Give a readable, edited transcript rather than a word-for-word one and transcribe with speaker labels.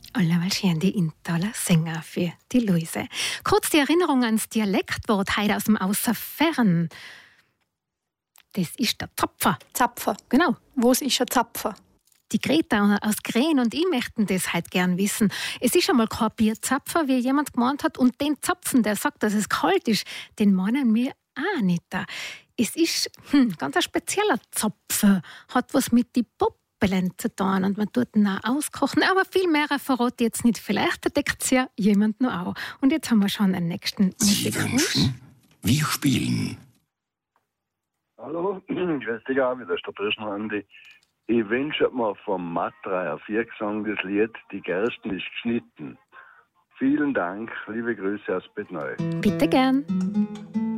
Speaker 1: Allemal schön die Intaler Sänger für die Luise. Kurz die Erinnerung ans Dialektwort heute aus dem Außerfern. Das ist der Zapfer.
Speaker 2: Zapfer.
Speaker 1: Genau.
Speaker 2: Was ist ein Zapfer?
Speaker 1: Die Greta aus Gren und ich möchten das heute gern wissen. Es ist einmal kein Bierzapfer, wie jemand gemeint hat. Und den Zapfen, der sagt, dass es kalt ist, den meinen wir auch nicht. Es ist ganz ein spezieller Zapfer. Hat was mit den Poppelen zu tun und man tut ihn auch auskochen. Aber viel mehr verrate ich jetzt nicht. Vielleicht entdeckt es ja jemand noch auch. Und jetzt haben wir schon einen nächsten
Speaker 3: Sie wünschen, wir spielen.
Speaker 4: Hallo, grüß dich auch wieder, der Brüschner Andi. Ich wünsche mir vom Matt 4 gesungen das Lied Die Gersten ist geschnitten. Vielen Dank, liebe Grüße aus Bettneu.
Speaker 1: Bitte gern.